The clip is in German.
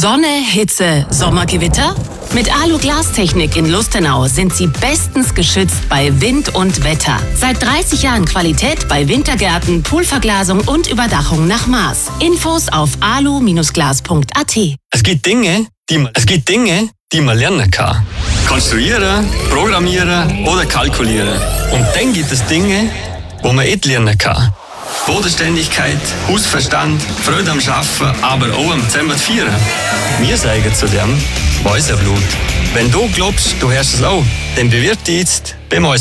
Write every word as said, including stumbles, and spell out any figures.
Sonne, Hitze, Sommergewitter? Mit Alu-Glastechnik in Lustenau sind Sie bestens geschützt bei Wind und Wetter. Seit dreißig Jahren Qualität bei Wintergärten, Poolverglasung und Überdachung nach Maß. Infos auf alu Glas punkt a t. Es gibt Dinge, die man, es gibt Dinge, die man lernen kann. Konstruieren, programmieren oder kalkulieren. Und dann gibt es Dinge, wo man nicht lernen kann. Bodenständigkeit, Hausverstand, Freude am Arbeiten, aber auch am Zusammenführen. Wir sagen zu dem Mäuseblut. Wenn du glaubst, du hörst es auch, dann bewirb dich jetzt beim Mäuseblut.